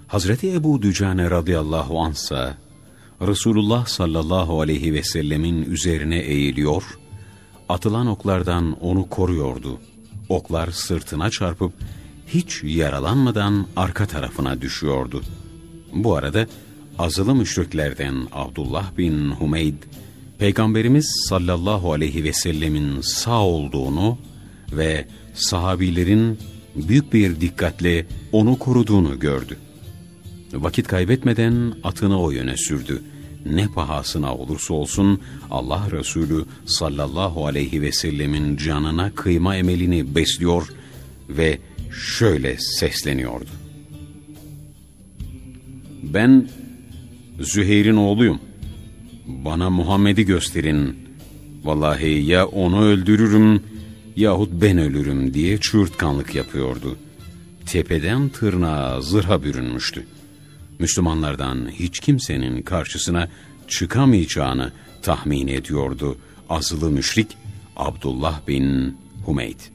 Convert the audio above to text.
Hazreti Ebu Dücane radıyallahu anh'sa Resulullah sallallahu aleyhi ve sellemin üzerine eğiliyor, atılan oklardan onu koruyordu. Oklar sırtına çarpıp hiç yaralanmadan arka tarafına düşüyordu. Bu arada azılı müşriklerden Abdullah bin Humeyd, Peygamberimiz sallallahu aleyhi ve sellemin sağ olduğunu ve sahabilerin büyük bir dikkatle onu koruduğunu gördü. Vakit kaybetmeden atını o yöne sürdü. Ne pahasına olursa olsun Allah Resulü sallallahu aleyhi ve sellemin canına kıyma emelini besliyor ve şöyle sesleniyordu: "Ben Züheyr'in oğluyum. Bana Muhammed'i gösterin. Vallahi ya onu öldürürüm yahut ben ölürüm" diye çığırtkanlık yapıyordu. Tepeden tırnağa zırha bürünmüştü. Müslümanlardan hiç kimsenin karşısına çıkamayacağını tahmin ediyordu azılı müşrik Abdullah bin Humeyd.